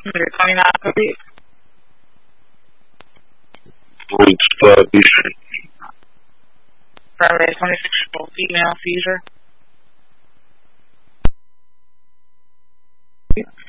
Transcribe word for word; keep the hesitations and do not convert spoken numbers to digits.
You're twenty-nine, please. Roots five Eastern. Friday, twenty-six-year-old female seizure.